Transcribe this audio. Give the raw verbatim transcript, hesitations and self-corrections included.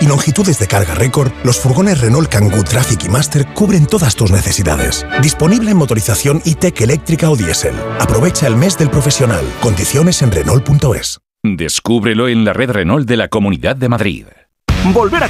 y longitudes de carga récord, los furgones Renault Kangoo Traffic y Master cubren todas tus necesidades. Disponible en motorización E-Tech eléctrica o diésel. Aprovecha el mes del profesional. Condiciones en Renault punto es. Descúbrelo en la red Renault de la Comunidad de Madrid. Volver a